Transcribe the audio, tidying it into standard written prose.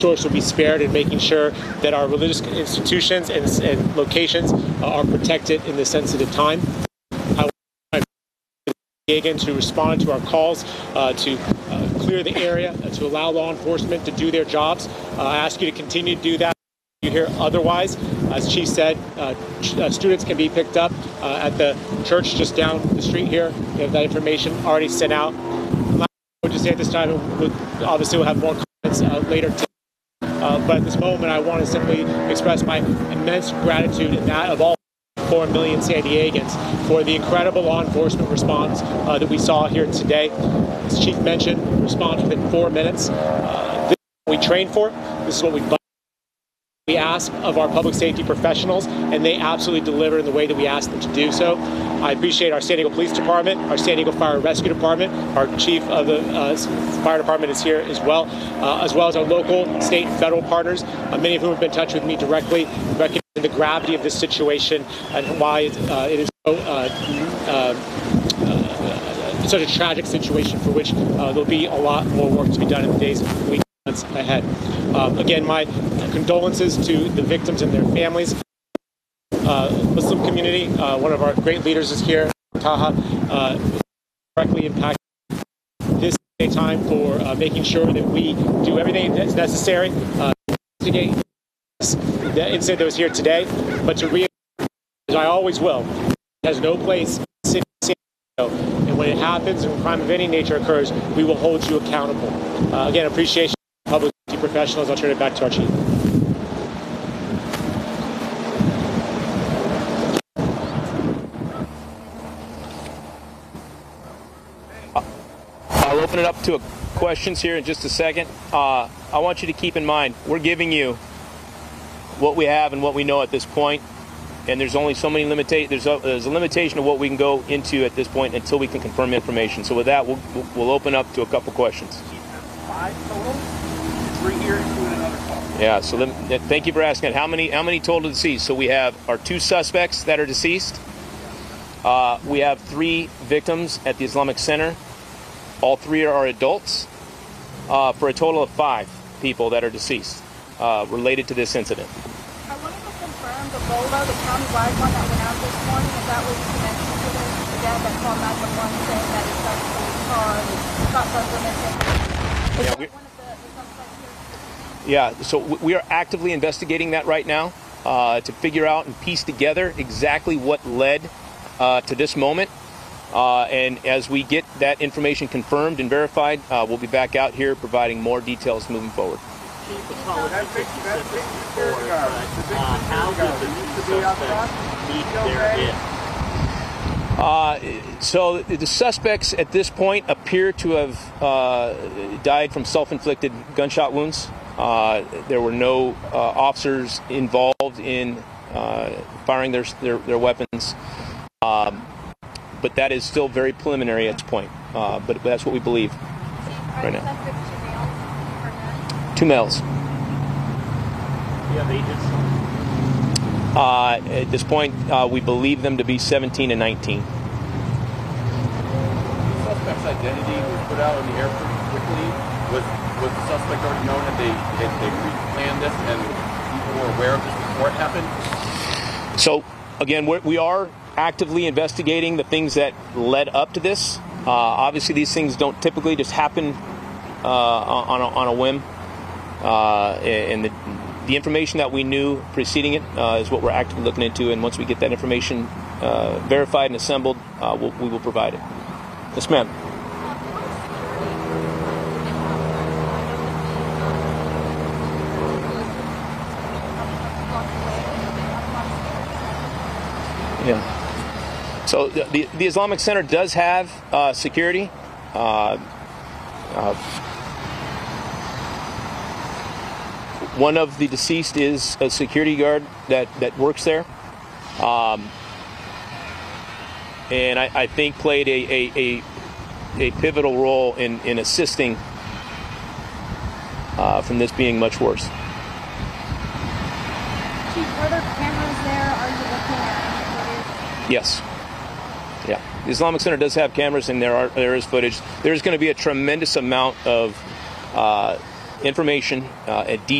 resource will be spared in making sure that our religious institutions and locations are protected in this sensitive time. I want again to respond to our calls to clear the area, to allow law enforcement to do their jobs. I ask you to continue to do that. You hear otherwise, as Chief said, students can be picked up at the church just down the street here. We have that information already sent out. I would just say at this time, obviously we'll have more comments later today. But at this moment, I want to simply express my immense gratitude and that of all 4 million San Diegans for the incredible law enforcement response that we saw here today. As Chief mentioned, response within 4 minutes. This is what we train for. This is what we ask of our public safety professionals, and they absolutely deliver in the way that we ask them to do so. I appreciate our San Diego Police Department, our San Diego Fire Rescue Department, our Chief of the Fire Department is here as well as our local, state, and federal partners, many of whom have been in touch with me directly, recognizing the gravity of this situation and why it is such a tragic situation for which there'll be a lot more work to be done in the days and weeks ahead. Again, my condolences to the victims and their families. Muslim community, one of our great leaders is here, Taha, directly impacted this time for making sure that we do everything that's necessary to investigate the incident that was here today, but to reassure, as I always will, it has no place in the city of San Diego, and when it happens and crime of any nature occurs, we will hold you accountable. Again, appreciation to public safety professionals. I'll turn it back to our Chief. I'll open it up to questions here in just a second. I want you to keep in mind, we're giving you what we have and what we know at this point, and there's only so many limitations. There's a limitation of what we can go into at this point until we can confirm information. So with that, we'll open up to a couple questions. 5 total, 3 here, 2 in another call. Yeah. So thank you for asking. How many total deceased? So we have our 2 suspects that are deceased. We have 3 victims at the Islamic Center. All 3 are adults, for a total of 5 people that are deceased related to this incident. I wanted to confirm the Bolo, the county-wide one that went out this morning, if that was connected to the dad that called 911 saying that his son stole his car and his shots were missing. Is that one of the suspects here? Yeah, so we are actively investigating that right now to figure out and piece together exactly what led to this moment. And as we get that information confirmed and verified, we'll be back out here providing more details moving forward. How did the suspects meet their end? So the suspects at this point appear to have died from self-inflicted gunshot wounds. There were no officers involved in firing their weapons. But that is still very preliminary at this point. But that's what we believe right now. 2 males. Do you have ages? At this point, we believe them to be 17 and 19. The suspect's identity was put out in the air pretty quickly. Was the suspect already known that they pre-planned this and people were aware of this before it happened? So, again, we are actively investigating the things that led up to this. Obviously, these things don't typically just happen on a whim. And the information that we knew preceding it is what we're actively looking into. And once we get that information verified and assembled, we will provide it. Yes, ma'am. Yeah. So the Islamic Center does have security. One of the deceased is a security guard that works there, and I think played a pivotal role in assisting from this being much worse. Chief, are there cameras there? Are you looking at footage? Yes. Yeah. The Islamic Center does have cameras, and there is footage. There's going to be a tremendous amount of information,